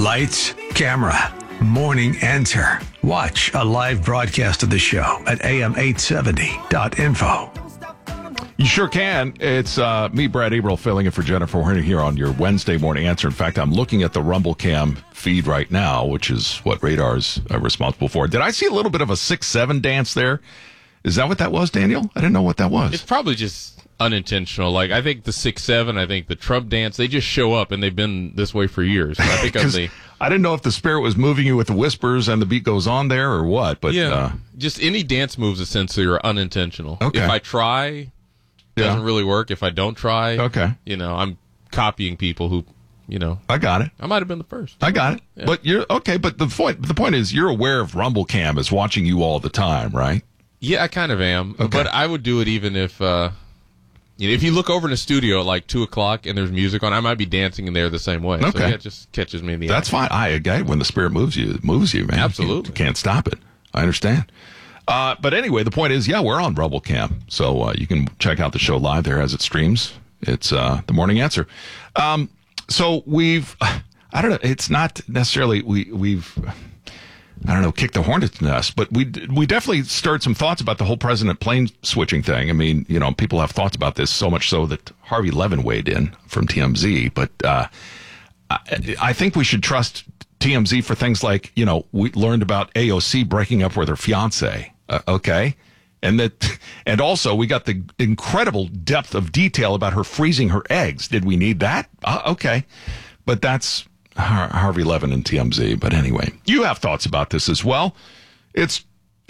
Lights, camera, morning answer. Watch a live broadcast of the show at am870.info. You sure can. It's me, Brad Averill, filling in for Jennifer Horner here on your Wednesday morning answer. In fact, I'm looking at the Rumble Cam feed right now, which is what Radar's responsible for. Did I see a little bit of a 6-7 dance there? Is that what that was, Daniel? I didn't know what that was. It's probably just unintentional. Like, I think the 6-7, I think the Trump dance, they just show up, and they've been this way for years. So I think I didn't know if the spirit was moving you with the whispers and the beat goes on there or what. But yeah, just any dance moves essentially are unintentional. Okay. If I try, it doesn't really work. If I don't try, I'm copying people who, I got it. I might have been the first. I got it. Yeah. But you're okay. But the point is, you're aware of Rumble Cam is watching you all the time, right? Yeah, I kind of am. Okay. But I would do it even if, if you look over in the studio at like 2:00 and there's music on, I might be dancing in there the same way. Okay. So it just catches me in the That's fine. When the spirit moves you, it moves you, man. Absolutely. You can't stop it. I understand. But anyway, the point is, we're on Rumble Cam. So you can check out the show live there as it streams. It's the morning answer. So we've, I don't know, it's not necessarily, we've, I don't know, kicked the hornet's nest, but we definitely stirred some thoughts about the whole president plane switching thing. I mean, people have thoughts about this so much so that Harvey Levin weighed in from TMZ. But I think we should trust TMZ for things like, we learned about AOC breaking up with her fiance. Okay. And also we got the incredible depth of detail about her freezing her eggs. Did we need that? Okay. But that's Harvey Levin and TMZ. But anyway, you have thoughts about this as well. It's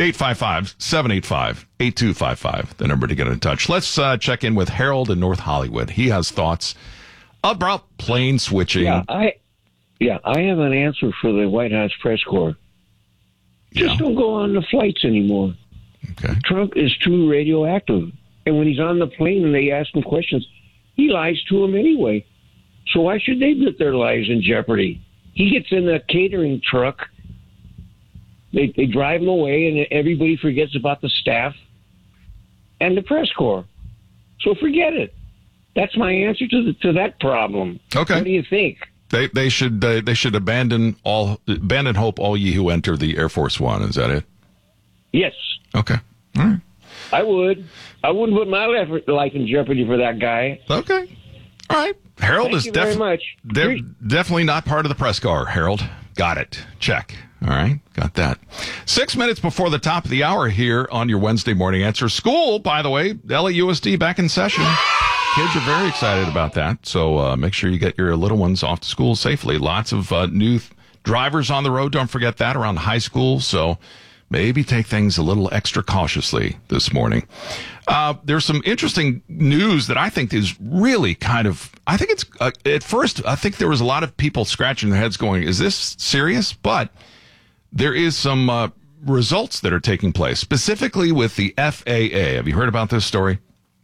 855-785-8255, the number to get in touch. Let's check in with Harold in North Hollywood. He has thoughts about plane switching. I have an answer for the White House press corps. Just don't go on the flights anymore. Okay. Trump is too radioactive. And when he's on the plane and they ask him questions, he lies to them anyway. So why should they put their lives in jeopardy? He gets in the catering truck. They drive him away, and everybody forgets about the staff and the press corps. So forget it. That's my answer to that problem. Okay. What do you think? They should abandon hope, all ye who enter the Air Force One. Is that it? Yes. Okay. All right. I would. I wouldn't put my life in jeopardy for that guy. Okay. All right. Harold Thank is you very much. Definitely not part of the press corps, Harold. Got it. Check. All right. Got that. 6 minutes before the top of the hour here on your Wednesday morning answer. School, by the way, LAUSD back in session. Kids are very excited about that. So make sure you get your little ones off to school safely. Lots of new drivers on the road. Don't forget that around high school. So maybe take things a little extra cautiously this morning. There's some interesting news that I think is really I think it's, at first, I think there was a lot of people scratching their heads going, is this serious? But there is some results that are taking place, specifically with the FAA. Have you heard about this story?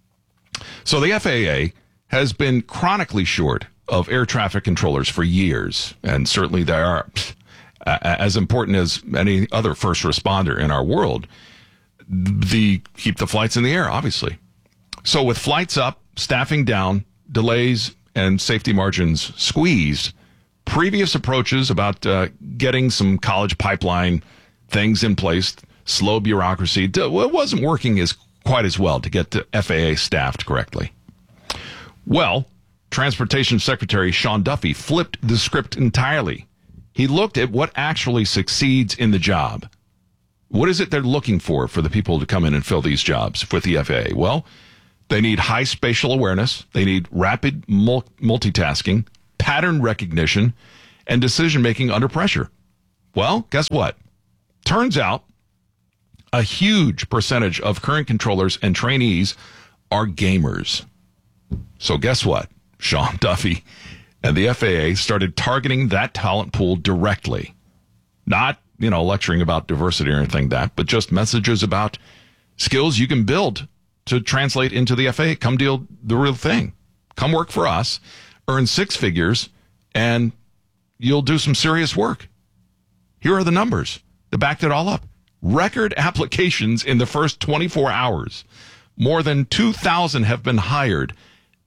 So the FAA has been chronically short of air traffic controllers for years, and certainly they are as important as any other first responder in our world. Keep the flights in the air, obviously. So with flights up, staffing down, delays, and safety margins squeezed, previous approaches about getting some college pipeline things in place, slow bureaucracy, it wasn't working quite as well to get the FAA staffed correctly. Well, Transportation Secretary Sean Duffy flipped the script entirely. He looked at what actually succeeds in the job. What is it they're looking for the people to come in and fill these jobs with the FAA? Well, they need high spatial awareness. They need rapid multitasking, pattern recognition, and decision-making under pressure. Well, guess what? Turns out a huge percentage of current controllers and trainees are gamers. So guess what? Sean Duffy and the FAA started targeting that talent pool directly. Not, lecturing about diversity or anything but just messages about skills you can build to translate into the FAA. Come deal the real thing. Come work for us, earn 6 figures, and you'll do some serious work. Here are the numbers that backed it all up. Record applications in the first 24 hours. More than 2,000 have been hired.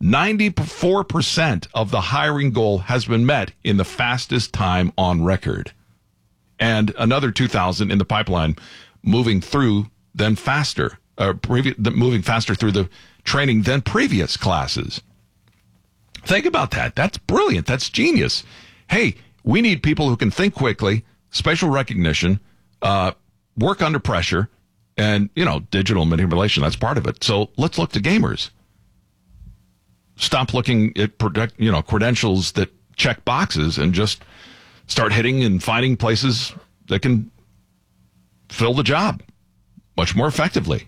94% of the hiring goal has been met in the fastest time on record. And another 2,000 in the pipeline moving through moving faster through the training than previous classes. Think about that. That's brilliant. That's genius. Hey, we need people who can think quickly, spatial recognition, work under pressure, and, digital manipulation. That's part of it. So let's look to gamers. Stop looking at credentials that check boxes and just start hitting and finding places that can fill the job much more effectively.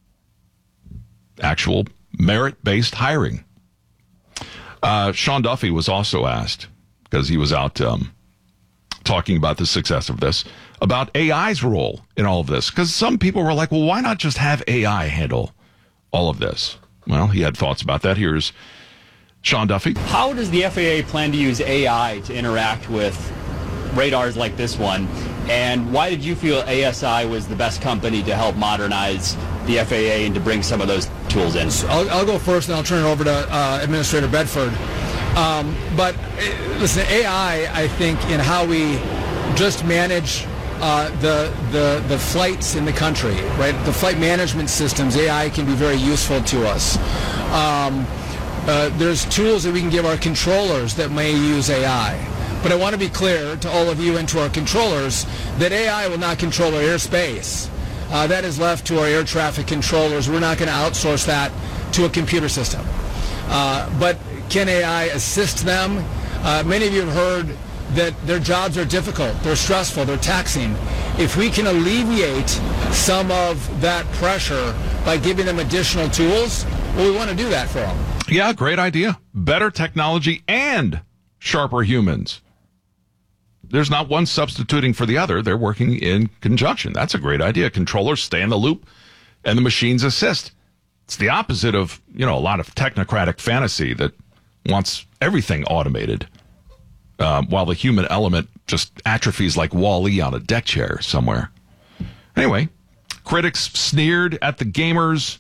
Actual merit-based hiring. Sean Duffy was also asked, because he was out talking about the success of this, about AI's role in all of this. Because some people were like, well, why not just have AI handle all of this? Well, he had thoughts about that. Here's Sean Duffy. How does the FAA plan to use AI to interact with radars like this one? And why did you feel ASI was the best company to help modernize the FAA and to bring some of those tools in? So I'll go first, and I'll turn it over to Administrator Bedford. But listen, AI, I think, in how we just manage the flights in the country, right? The flight management systems, AI can be very useful to us. There's tools that we can give our controllers that may use AI. But I want to be clear to all of you and to our controllers that AI will not control our airspace. That is left to our air traffic controllers. We're not going to outsource that to a computer system. But can AI assist them? Many of you have heard that their jobs are difficult, they're stressful, they're taxing. If we can alleviate some of that pressure by giving them additional tools, well, we want to do that for them. Yeah, great idea. Better technology and sharper humans. There's not one substituting for the other. They're working in conjunction. That's a great idea. Controllers stay in the loop and the machines assist. It's the opposite of, a lot of technocratic fantasy that wants everything automated, while the human element just atrophies like Wall-E on a deck chair somewhere. Anyway, critics sneered at the gamers'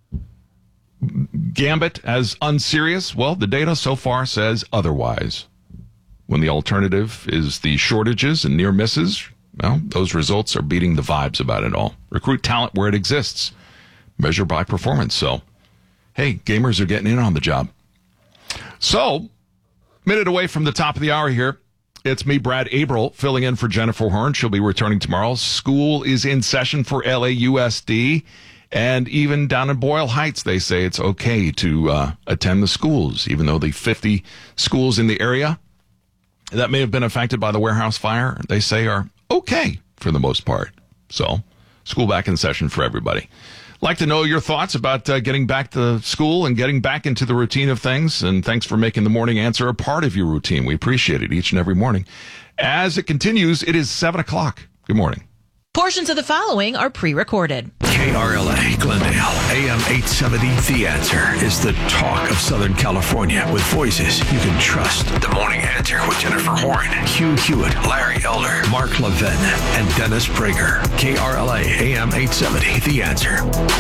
gambit as unserious. Well, the data so far says otherwise. When the alternative is the shortages and near misses, well, those results are beating the vibes about it all. Recruit talent where it exists. Measure by performance. So, hey, gamers are getting in on the job. So, minute away from the top of the hour here. It's me, Brad Abril, filling in for Jennifer Horn. She'll be returning tomorrow. School is in session for LAUSD. And even down in Boyle Heights, they say it's okay to attend the schools, even though the 50 schools in the area that may have been affected by the warehouse fire, they say are okay for the most part. So, school back in session for everybody. Like to know your thoughts about getting back to school and getting back into the routine of things. And thanks for making the morning answer a part of your routine. We appreciate it each and every morning. As it continues, it is 7 o'clock. Good morning. Portions of the following are pre-recorded. KRLA Glendale, AM 870, The Answer is the talk of Southern California with voices you can trust. The Morning Answer with Jennifer Horn, Hugh Hewitt, Larry Elder, Mark Levin, and Dennis Prager. KRLA, AM 870, The Answer.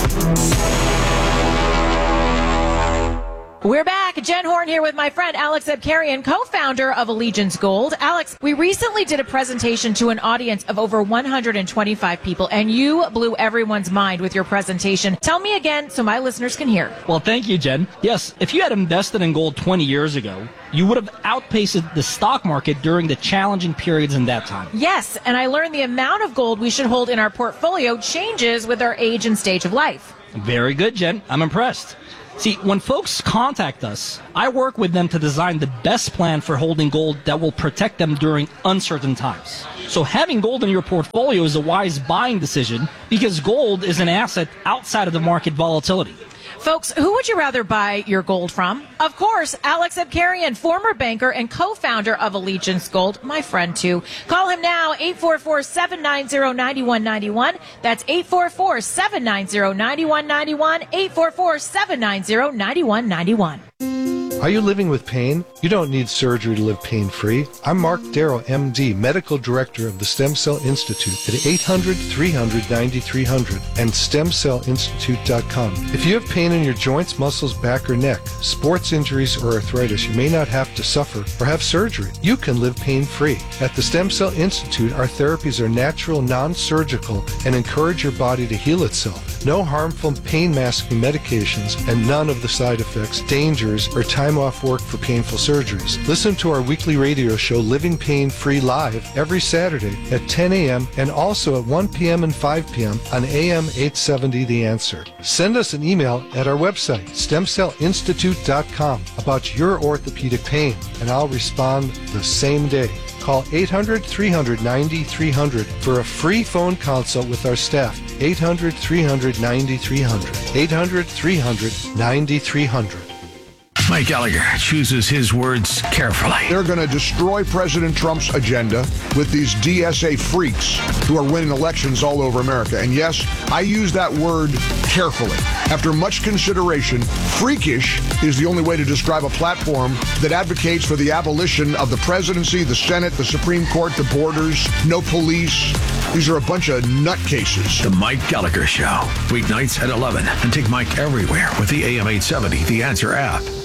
We're back. Jen Horn here with my friend Alex Abkarian, co-founder of Allegiance Gold. Alex, we recently did a presentation to an audience of over 125 people, and you blew everyone's mind with your presentation. Tell me again so my listeners can hear. Well, thank you, Jen. Yes, if you had invested in gold 20 years ago, you would have outpaced the stock market during the challenging periods in that time. Yes, and I learned the amount of gold we should hold in our portfolio changes with our age and stage of life. Very good, Jen. I'm impressed. See, when folks contact us, I work with them to design the best plan for holding gold that will protect them during uncertain times. So having gold in your portfolio is a wise buying decision because gold is an asset outside of the market volatility. Folks, who would you rather buy your gold from? Of course, Alex Abkarian, former banker and co-founder of Allegiance Gold, my friend too. Call him now, 844-790-9191. That's 844-790-9191, 844-790-9191. Are you living with pain? You don't need surgery to live pain-free. I'm Mark Darrow, MD, Medical Director of the Stem Cell Institute at 800-300-9300 and stemcellinstitute.com. If you have pain in your joints, muscles, back, or neck, sports injuries, or arthritis, you may not have to suffer or have surgery. You can live pain-free. At the Stem Cell Institute, our therapies are natural, non-surgical, and encourage your body to heal itself. No harmful pain-masking medications and none of the side effects, dangers, or time off work for painful surgeries. Listen to our weekly radio show, Living Pain Free, live every Saturday at 10 a.m. and also at 1 p.m. and 5 p.m. on AM 870 The Answer. Send us an email at our website, stemcellinstitute.com, about your orthopedic pain, and I'll respond the same day. Call 800-300-9300 for a free phone consult with our staff. 800-300-9300. 800-300-9300. Mike Gallagher chooses his words carefully. They're going to destroy President Trump's agenda with these DSA freaks who are winning elections all over America. And yes, I use that word carefully. After much consideration, freakish is the only way to describe a platform that advocates for the abolition of the presidency, the Senate, the Supreme Court, the borders, no police. These are a bunch of nutcases. The Mike Gallagher Show, weeknights at 11. And take Mike everywhere with the AM 870 The Answer app.